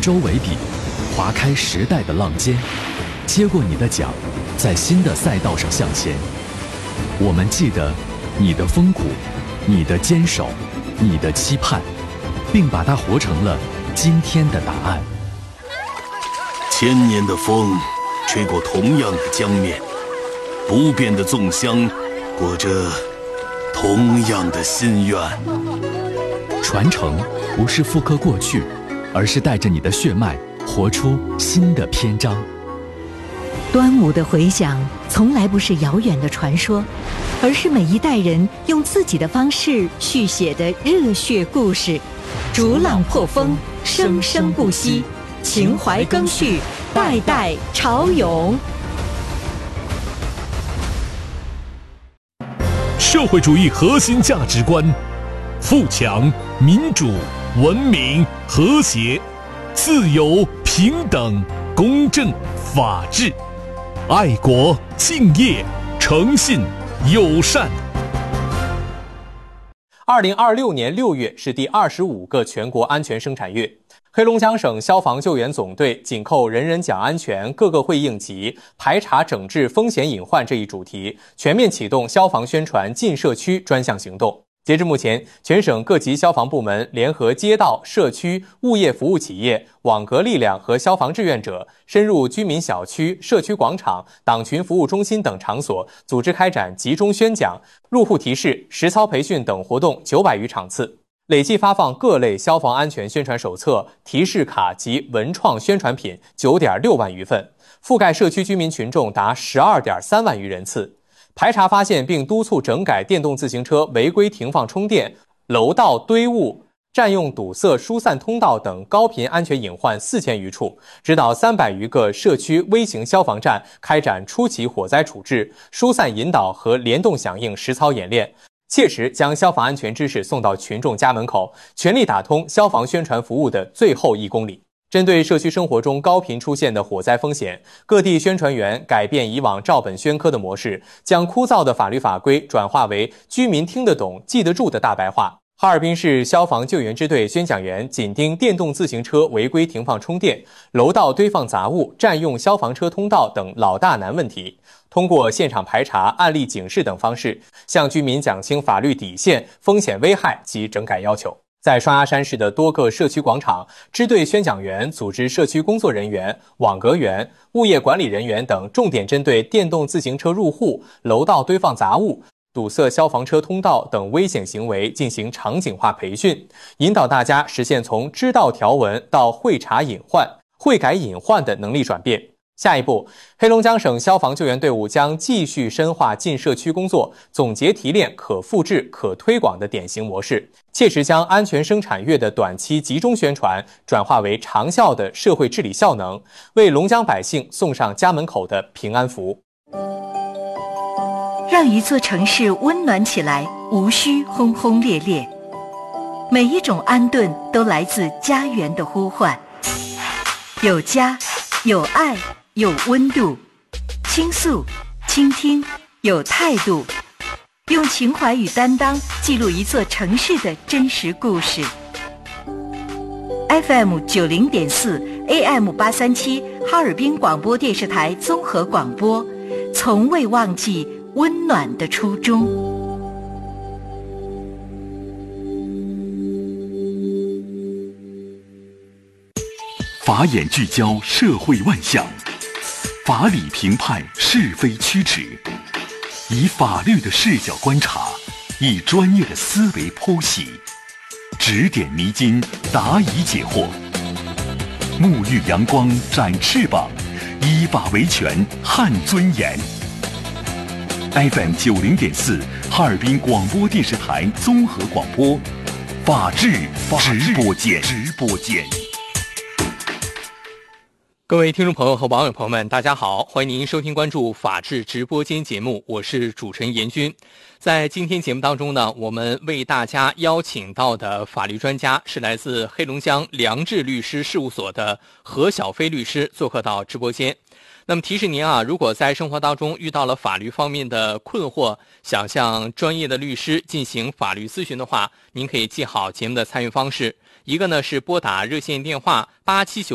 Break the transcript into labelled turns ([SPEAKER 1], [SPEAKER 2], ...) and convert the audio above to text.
[SPEAKER 1] 舟为笔，划开时代的浪尖，接过你的桨，在新的赛道上向前。我们记得你的风骨，你的坚守，你的期盼，并把它活成了今天的答案。
[SPEAKER 2] 千年的风吹过同样的江面，不变的粽香裹着同样的心愿。
[SPEAKER 1] 传承不是复刻过去，而是带着你的血脉活出新的篇章。
[SPEAKER 3] 端午的回响从来不是遥远的传说，而是每一代人用自己的方式续写的热血故事。逐浪破风，生生不息，情怀更续，代代潮涌。
[SPEAKER 4] 社会主义核心价值观：富强、民主、文明、和谐、自由、平等、公正、法治、爱国、敬业、诚信、友善。
[SPEAKER 5] 2026年6月是第25个全国安全生产月。黑龙江省消防救援总队紧扣人人讲安全，个个会应急，排查整治风险隐患这一主题，全面启动消防宣传进社区专项行动。截至目前，全省各级消防部门联合街道、社区、物业服务企业、网格力量和消防志愿者，深入居民小区、社区广场、党群服务中心等场所，组织开展集中宣讲、入户提示、实操培训等活动900余场次，累计发放各类消防安全宣传手册、提示卡及文创宣传品9.6万余份，覆盖社区居民群众达12.3万余人次。排查发现并督促整改电动自行车违规停放充电、楼道堆物、占用堵塞疏散通道等高频安全隐患4000余处，指导300余个社区微型消防站开展初期火灾处置、疏散引导和联动响应实操演练，切实将消防安全知识送到群众家门口，全力打通消防宣传服务的最后1公里。针对社区生活中高频出现的火灾风险，各地宣传员改变以往照本宣科的模式，将枯燥的法律法规转化为居民听得懂、记得住的大白话。哈尔滨市消防救援支队宣讲员紧盯电动自行车违规停放充电、楼道堆放杂物、占用消防车通道等老大难问题，通过现场排查、案例警示等方式，向居民讲清法律底线、风险危害及整改要求。在双鸭山市的多个社区广场，支队宣讲员组织社区工作人员、网格员、物业管理人员等，重点针对电动自行车入户、楼道堆放杂物、堵塞消防车通道等危险行为进行场景化培训，引导大家实现从知道条文到会查隐患、会改隐患的能力转变。下一步，黑龙江省消防救援队伍将继续深化进社区工作，总结提炼可复制、可推广的典型模式，切实将安全生产月的短期集中宣传转化为长效的社会治理效能，为龙江百姓送上家门口的平安符。
[SPEAKER 3] 让一座城市温暖起来，无需轰轰烈烈。每一种安顿都来自家园的呼唤，有家，有爱，有温度，倾诉、倾听，有态度，用情怀与担当记录一座城市的真实故事。FM 90.4 AM 837哈尔滨广播电视台综合广播，从未忘记温暖的初衷。
[SPEAKER 6] 法眼聚焦社会万象，法理评判是非曲直，以法律的视角观察，以专业的思维剖析，指点迷津，答疑解惑，沐浴阳光，展翅膀，依法维权，撼尊严。FM 90.4哈尔滨广播电视台综合广播，法治直播间。
[SPEAKER 5] 各位听众朋友和网友朋友们，大家好，欢迎您收听关注法治直播间节目，我是主持人严军。在今天节目当中呢，我们为大家邀请到的法律专家是来自黑龙江良智律师事务所的何小飞律师，做客到直播间。那么提示您啊，如果在生活当中遇到了法律方面的困惑，想向专业的律师进行法律咨询的话，您可以记好节目的参与方式，一个呢是拨打热线电话8795